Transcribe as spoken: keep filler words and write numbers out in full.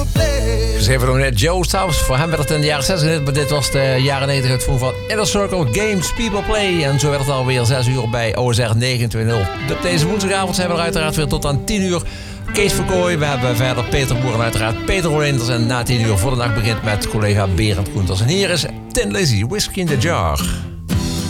Geschreven door net Joe Strauss. Voor hem werd het in de jaren zestig, maar dit was de jaren negentig het van Inner Circle Games People Play. En zo werd het alweer zes uur bij O S R negenentwintig nul. Op deze woensdagavond zijn we er uiteraard weer tot aan tien uur. Kees Verkooy, we hebben verder Peter Boer en uiteraard Peter Rolinders. En na tien uur voor de nacht begint met collega Berend Koenters. En hier is Tin Lizzy, Whiskey in the Jar.